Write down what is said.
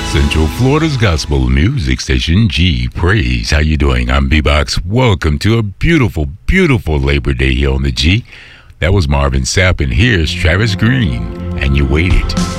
Central Florida's gospel music station, G Praise. How you doing? I'm B-Box. Welcome to a beautiful, beautiful Labor Day here on the G. That was Marvin Sapp, and here's Travis Green, and You Waited.